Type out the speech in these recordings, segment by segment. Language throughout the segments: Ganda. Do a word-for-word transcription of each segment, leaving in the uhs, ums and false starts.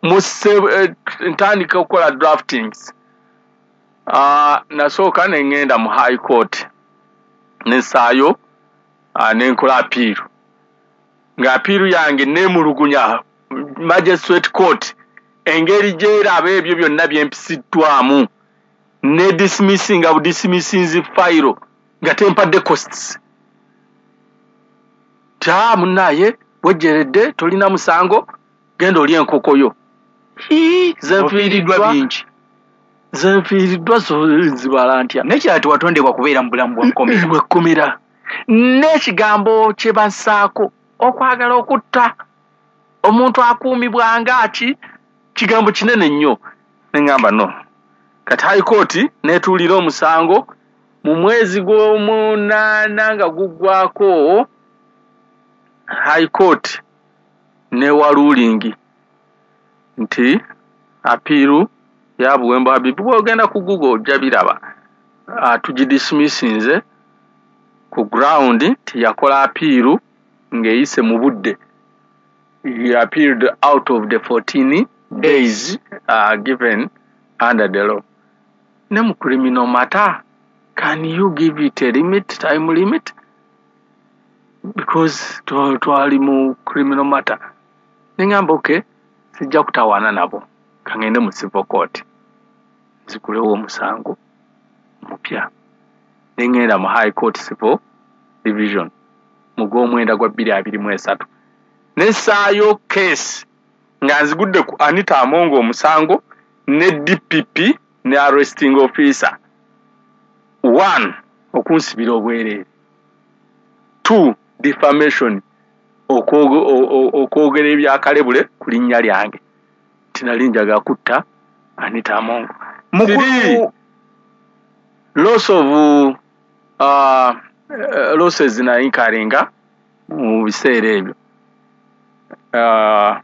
musse ntandika okukola draftings. Uh, nasooka ne ngenda mu high court nensaayo uh, nenkola apiiru nga apiiru yange nemulugunya magistrate court engeri gyeraba ebyo byonna byempisiddwamu ne dismissing nga budismissinzi file nga tempadde costs. Ta munaye wejjeredde tolina musango genda oli enkokoyo. Hii zenfiiriddwa bingi. Zenfiiriddwa zibala ntya. Nekyati watondebwa kubeera mu bulamu bwa kkomera. Bwa kkomera. N'ekigambo kye bansaako okwagala okutta omuntu akuumibwa ngaki kigambo kinene nnyo. Ne ngamba no. Kati high court netuulira omusango mu mwezi gw'omunaana nga guggwako high court ne warulingi nti apiiru ya Buwembo Habibu bw'ogenda ku Google ojja biraba uh, tugidismissinze ku ground nti yakola apiiru ng'eyise mu budde. He appeared out of the fourteen days uh, given under the law. Ne mu criminal matter, can you give it a limit, time limit? Because twali mu criminal matter. Nengamba okay, sijja kutawaana nabo. Kangende mu civil court. Nzikulewo omusango mupya. Nengenda mu high court civil division. Mu gw'omwenda gwa bbiri abiri mu esatu. Nessaayo case nga nzigudde ku Anita Amongo omusango ne D P P ne arresting officer. One, okunsibira obwereere. Two, defamation, okwogera ebyakalebule ku linnya lyange tinali njaga kutta Anita Amongo. Three, loss of uh, losses na inkaringa mu biseera ebyo. Uh,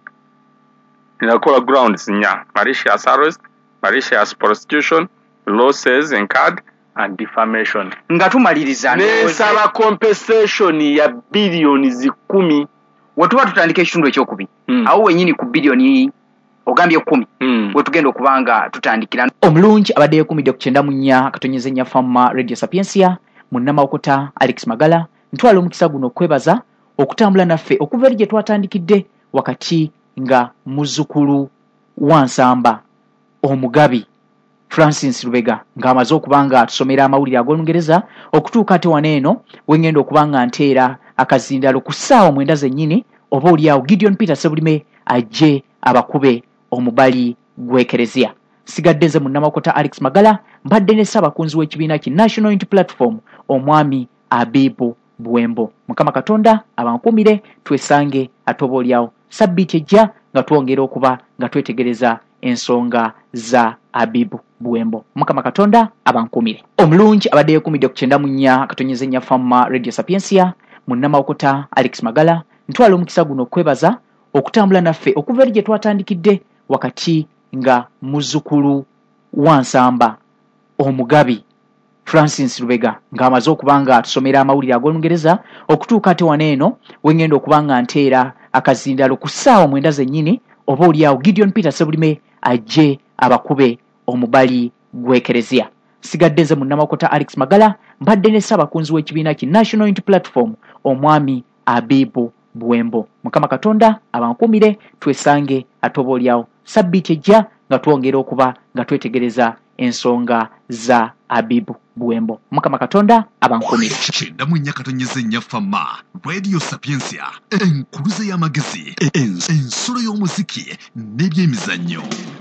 inakola grounds nya malicious arrest, malicious prostitution, losses incurred and defamation. Nga tumaliriza nesaba compensation ya bilioni zikumi. Watuba tutandika ekitundu ekyokubiri. Mm. Awo wenyini ku bilioni ogambye kumi. Mm. Wetugenda okubanga tutandikira. Omulungi abadde yekumidde ku kyenda mu nnya katonyeze nya fama Radio Sapiensia munnama okota Alex Magala ntwala omukisa guno okwebaza okutambula naffe okuva eri gye twatandikidde wakati nga muzukulu wansamba omugabi Francis Lubega ng'amaze okubanga atusomera amawulire ag'Olungereza okutuuka ate waneeno wengenda okubanga nteera akazindalo ku ssaawa mwenda zennyini oba oliawo Gideon Peter Sebulime ajje abakube omubali gw'Ekereziya. Sigadde nze munnamakota Alex Magala mbadde ne ssabakunzi w'ekibiina ki National Unity Platform omwami Abibu Buwembo. Mukama Katonda abankumire twesange atoba oliawo sabbiiti ejja nga twongera okuba nga twetegereza ensonga za Abibu Buwembo. Mukama Katonda abankumire. Omulungi abadde yekumidde ku kyenda mu nnya katonyeze nya fama Radio Sapiensia munnama okota Alex Magala ntwala omukisa guno okwebaza okutambula naffe okuva eri gye twatandikidde wakati nga muzukulu wansamba omugabi Francis Lubega ng'amaze okubanga atusomera amawulire ag'Olungereza okutuuka ate waneeno wengenda okubanga nteera akazindalo ku ssaawa mwenda zennyini oba oliawo Gideon Peter Sebulime ajje abakube omubali gw'Ekereziya. Sigadde nze munnamakota Alex Magala mbadde ne ssabakunzi w'ekibiina ki National Unity Platform omwami Abibu Buwembo. Mukama Katonda abankumire twesange atoba oliawo sabbiiti ejja nga twongera okuba nga twetegereza ensonga za Abibu Buwembo. Mukama Katonda abankumire. Kyenda mu nnya katonyeze nnya fama Radio Sapiensia enkuluze y'amagezi ensulo y'omuziki n'ebyemizannyo.